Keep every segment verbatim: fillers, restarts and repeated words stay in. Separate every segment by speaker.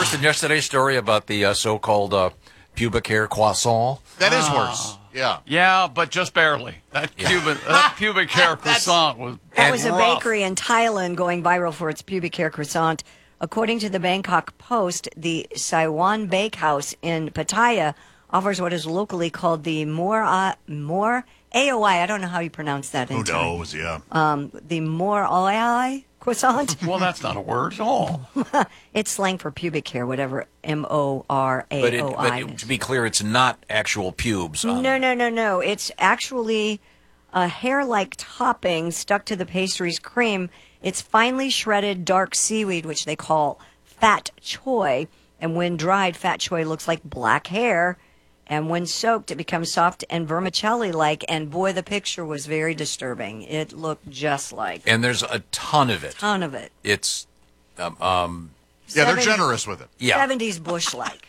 Speaker 1: worse than yesterday's story about the uh, so-called uh, pubic hair croissant?
Speaker 2: That is worse. Yeah.
Speaker 3: Yeah, but just barely. That,
Speaker 1: Yeah.
Speaker 3: pubic, that pubic hair croissant was
Speaker 4: That was a
Speaker 3: rough.
Speaker 4: bakery in Thailand going viral for its pubic hair croissant. According to the Bangkok Post, the Saiwan Bakehouse in Pattaya offers what is locally called the More uh, More A O I. I don't know how you pronounce that.
Speaker 2: Who
Speaker 4: in Thai.
Speaker 2: knows? Yeah.
Speaker 4: Um, the More A O I croissant.
Speaker 3: Well, that's not a word at all.
Speaker 4: It's slang for pubic hair, whatever M O R A
Speaker 1: But, it,
Speaker 4: O I
Speaker 1: but
Speaker 4: is.
Speaker 1: to be clear, it's not actual pubes. On,
Speaker 4: No, no, no, no. It's actually a hair-like topping stuck to the pastry's cream. It's finely shredded dark seaweed, which they call fat choy. And when dried, fat choy looks like black hair. And when soaked, it becomes soft and vermicelli-like. And boy, the picture was very disturbing. It looked just like
Speaker 1: And there's a ton of it.
Speaker 4: ton of it.
Speaker 1: It's, um, um
Speaker 2: Yeah, they're
Speaker 4: Seven-
Speaker 2: generous with it.
Speaker 1: yeah,
Speaker 4: seventies bush-like.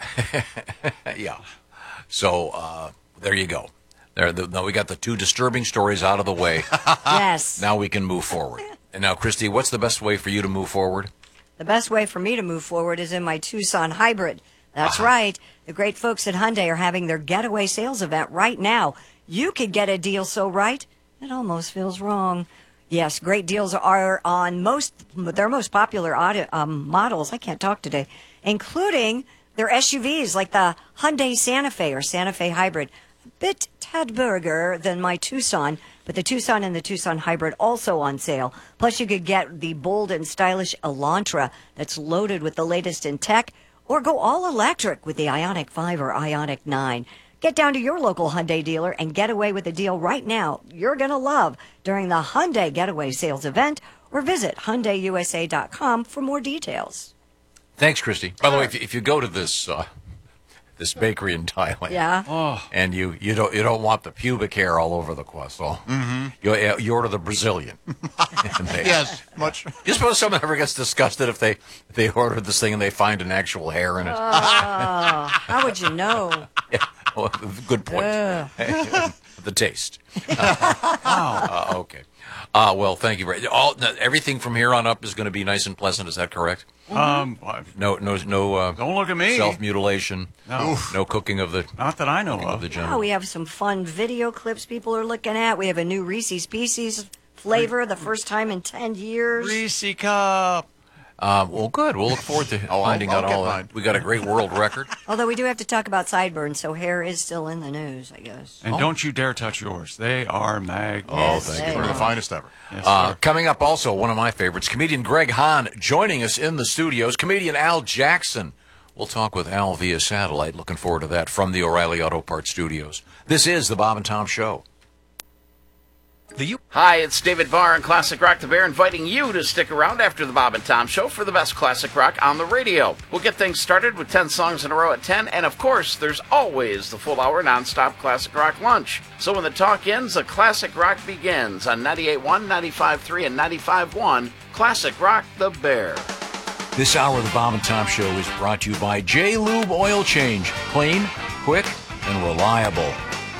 Speaker 1: yeah. So uh, there you go. There, the, now we got the two disturbing stories out of the way.
Speaker 4: Yes.
Speaker 1: Now we can move forward. And now, Christy, what's the best way for you to move forward?
Speaker 4: The best way for me to move forward is in my Tucson Hybrid. That's right. The great folks at Hyundai are having their getaway sales event right now. You could get a deal so right, it almost feels wrong. Yes, great deals are on most their most popular auto, um, models. I can't talk today, including their S U Vs like the Hyundai Santa Fe or Santa Fe Hybrid. A bit tad burger than my Tucson, but the Tucson and the Tucson Hybrid also on sale. Plus, you could get the bold and stylish Elantra that's loaded with the latest in tech, or go all electric with the Ioniq five or Ioniq nine. Get down to your local Hyundai dealer and get away with a deal right now you're going to love during the Hyundai Getaway Sales event, or visit Hyundai U S A dot com for more details.
Speaker 1: Thanks, Christy. By the way, if, if you go to this uh, this bakery in Thailand,
Speaker 4: Yeah.
Speaker 1: and you, you don't you don't want the pubic hair all over the croissant, mm-hmm. you uh, you order the Brazilian. And they-
Speaker 2: Yes, much.
Speaker 1: You suppose someone ever gets disgusted if they if they order this thing and they find an actual hair in it?
Speaker 4: Oh, how would you know?
Speaker 1: Yeah, well, good point. The taste. Uh, okay. Uh, well, thank you very all everything from here on up is going to be nice and pleasant. Is that correct?
Speaker 3: Um, well,
Speaker 1: No, no, no. Uh,
Speaker 3: don't look at me.
Speaker 1: Self mutilation.
Speaker 3: No.
Speaker 1: No cooking of the
Speaker 3: Not that I know
Speaker 1: of
Speaker 3: of.
Speaker 1: the
Speaker 4: Oh,
Speaker 1: general.
Speaker 4: we have some fun video clips people are looking at. We have a new Reese's Pieces flavor, the first time in ten years.
Speaker 3: Reese Cup.
Speaker 1: Uh, well, good. We'll look forward to
Speaker 2: I'll-
Speaker 1: finding
Speaker 2: I'll
Speaker 1: out
Speaker 2: get
Speaker 1: all
Speaker 2: mine.
Speaker 1: that. We got a great world record.
Speaker 4: Although we do have to talk about sideburns, so hair is still in the news, I guess.
Speaker 3: And don't you dare touch yours. They are magnificent.
Speaker 1: Oh, thank you.
Speaker 2: One of the finest ever.
Speaker 3: Yes,
Speaker 1: Uh,
Speaker 3: sir.
Speaker 1: coming up also, one of my favorites, comedian Greg Hahn joining us in the studios. Comedian Al Jackson. We'll talk with Al via satellite. Looking forward to that from the O'Reilly Auto Parts studios. This is the Bob and Tom Show.
Speaker 5: The U- Hi, it's David Barr and Classic Rock the Bear inviting you to stick around after the Bob and Tom Show for the best classic rock on the radio. We'll get things started with ten songs in a row at ten, and of course, there's always the full hour nonstop classic rock lunch. So when the talk ends, the classic rock begins on ninety-eight point one, ninety-five point three, and ninety-five point one. Classic Rock the Bear.
Speaker 1: This hour of the Bob and Tom Show is brought to you by J-Lube Oil Change. Clean, quick, and reliable.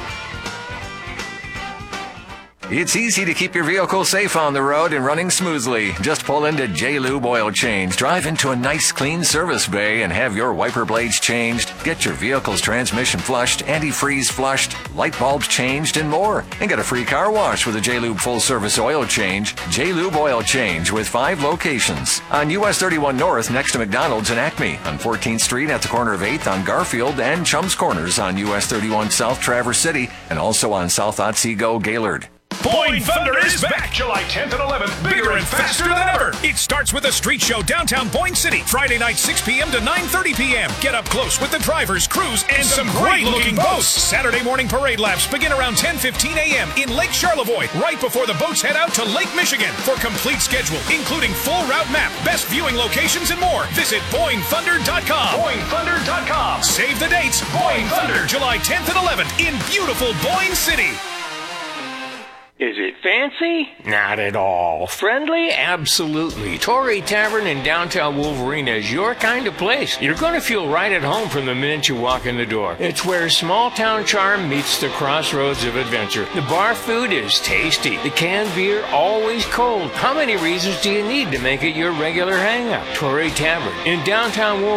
Speaker 6: It's easy to keep your vehicle safe on the road and running smoothly. Just pull into J-Lube Oil Change, drive into a nice clean service bay and have your wiper blades changed, get your vehicle's transmission flushed, antifreeze flushed, light bulbs changed, and more. And get a free car wash with a J-Lube full service oil change. J-Lube Oil Change with five locations. On U S thirty-one North next to McDonald's and Acme. On fourteenth Street at the corner of eighth on Garfield and Chums Corners on U S thirty-one South Traverse City and also on South Otsego Gaylord.
Speaker 7: Boing Thunder is back July tenth and eleventh, bigger and faster than ever. It starts with a street show downtown Boyne City, Friday night six p.m. to nine thirty p.m. Get up close with the drivers, crews, and some great-looking boats. Saturday morning parade laps begin around ten fifteen a.m. in Lake Charlevoix, right before the boats head out to Lake Michigan. For complete schedule, including full route map, best viewing locations, and more, visit Boing Thunder dot com. Boing Thunder dot com. Save the dates. Boing Thunder, July tenth and eleventh in beautiful Boyne City.
Speaker 8: Is it fancy? Not at all. Friendly? Absolutely. Torrey Tavern in downtown Wolverine is your kind of place. You're going to feel right at home from the minute you walk in the door. It's where small town charm meets the crossroads of adventure. The bar food is tasty. The canned beer always cold. How many reasons do you need to make it your regular hangout? Torrey Tavern in downtown Wolverine.